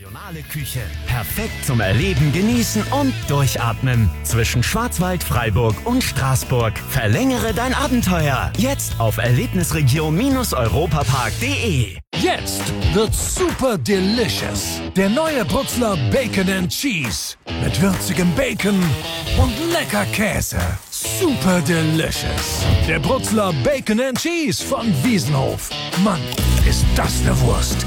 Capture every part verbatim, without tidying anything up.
Regionale Küche. Perfekt zum Erleben, Genießen und Durchatmen. Zwischen Schwarzwald, Freiburg und Straßburg. Verlängere dein Abenteuer. Jetzt auf erlebnisregion-europapark punkt de. Jetzt wird's super delicious. Der neue Brutzler Bacon and Cheese. Mit würzigem Bacon und lecker Käse. Super delicious. Der Brutzler Bacon and Cheese von Wiesenhof. Mann, ist das eine Wurst.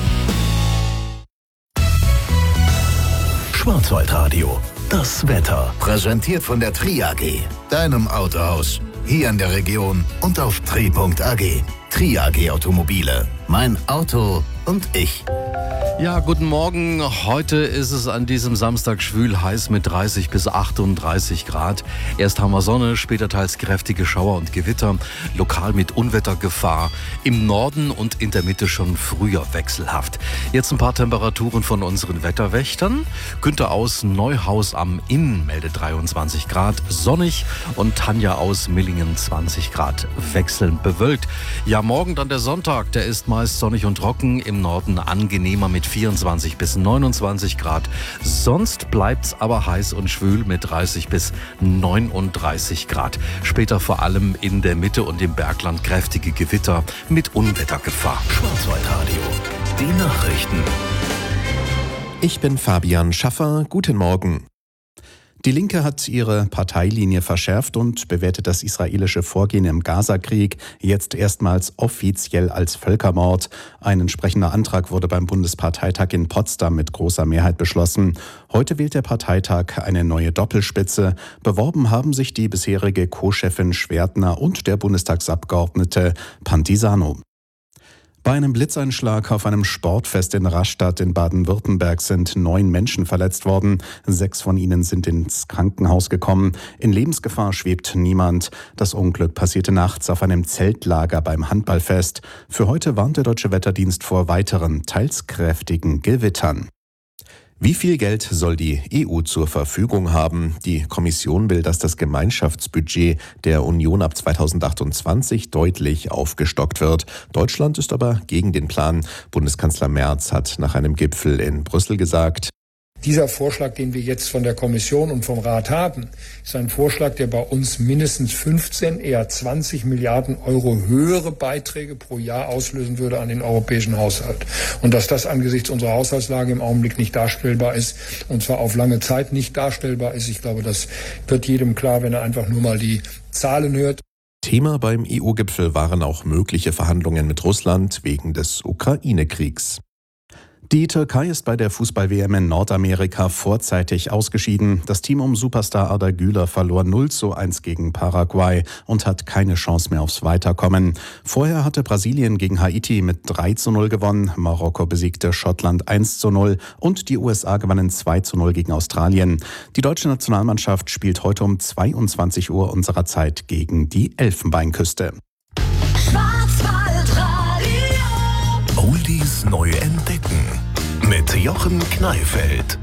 Schwarzwaldradio. Das Wetter. Präsentiert von der Tri A G. Deinem Autohaus. Hier in der Region und auf tri punkt a g. Tri A G Automobile. Mein Auto und ich. Ja, guten Morgen. Heute ist es an diesem Samstag schwül heiß mit dreißig bis achtunddreißig Grad. Erst haben wir Sonne, später teils kräftige Schauer und Gewitter, lokal mit Unwettergefahr. Im Norden und in der Mitte schon früher wechselhaft. Jetzt ein paar Temperaturen von unseren Wetterwächtern. Günther aus Neuhaus am Inn meldet dreiundzwanzig Grad, sonnig, und Tanja aus Millingen zwanzig Grad, wechselnd bewölkt. Ja, morgen dann der Sonntag, der ist meist sonnig und trocken, im Norden angenehmer mit vierundzwanzig bis neunundzwanzig Grad. Sonst bleibt's aber heiß und schwül mit dreißig bis neununddreißig Grad. Später vor allem in der Mitte und im Bergland kräftige Gewitter mit Unwettergefahr. Schwarzwaldradio. Die Nachrichten. Ich bin Fabian Schaffer. Guten Morgen. Die Linke hat ihre Parteilinie verschärft und bewertet das israelische Vorgehen im Gazakrieg jetzt erstmals offiziell als Völkermord. Ein entsprechender Antrag wurde beim Bundesparteitag in Potsdam mit großer Mehrheit beschlossen. Heute wählt der Parteitag eine neue Doppelspitze. Beworben haben sich die bisherige Co-Chefin Schwertner und der Bundestagsabgeordnete Pantisano. Bei einem Blitzeinschlag auf einem Sportfest in Rastatt in Baden-Württemberg sind neun Menschen verletzt worden. Sechs von ihnen sind ins Krankenhaus gekommen. In Lebensgefahr schwebt niemand. Das Unglück passierte nachts auf einem Zeltlager beim Handballfest. Für heute warnt der Deutsche Wetterdienst vor weiteren, teils kräftigen Gewittern. Wie viel Geld soll die E U zur Verfügung haben? Die Kommission will, dass das Gemeinschaftsbudget der Union ab zweitausendachtundzwanzig deutlich aufgestockt wird. Deutschland ist aber gegen den Plan. Bundeskanzler Merz hat nach einem Gipfel in Brüssel gesagt: Dieser Vorschlag, den wir jetzt von der Kommission und vom Rat haben, ist ein Vorschlag, der bei uns mindestens fünfzehn, eher zwanzig Milliarden Euro höhere Beiträge pro Jahr auslösen würde an den europäischen Haushalt. Und dass das angesichts unserer Haushaltslage im Augenblick nicht darstellbar ist, und zwar auf lange Zeit nicht darstellbar ist, ich glaube, das wird jedem klar, wenn er einfach nur mal die Zahlen hört. Thema beim E U-Gipfel waren auch mögliche Verhandlungen mit Russland wegen des Ukraine-Kriegs. Die Türkei ist bei der Fußball-W M in Nordamerika vorzeitig ausgeschieden. Das Team um Superstar Arda Güler verlor null zu eins gegen Paraguay und hat keine Chance mehr aufs Weiterkommen. Vorher hatte Brasilien gegen Haiti mit drei zu null gewonnen, Marokko besiegte Schottland eins zu null und die U S A gewannen zwei zu null gegen Australien. Die deutsche Nationalmannschaft spielt heute um zweiundzwanzig Uhr unserer Zeit gegen die Elfenbeinküste. Oldies neu entdecken. Mit Jochen Kneifeld.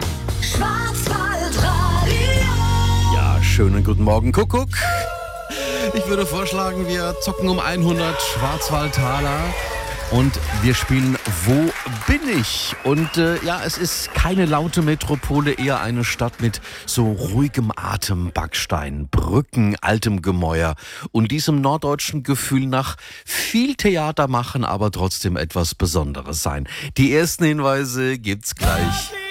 Ja, schönen guten Morgen, Kuckuck. Ich würde vorschlagen, wir zocken um hundert Schwarzwaldtaler und wir spielen Wo bin ich? Und äh, ja, es ist keine laute Metropole, eher eine Stadt mit so ruhigem Atem, Backstein, Brücken, altem Gemäuer und diesem norddeutschen Gefühl nach viel Theater machen, aber trotzdem etwas Besonderes sein. Die ersten Hinweise gibt's gleich.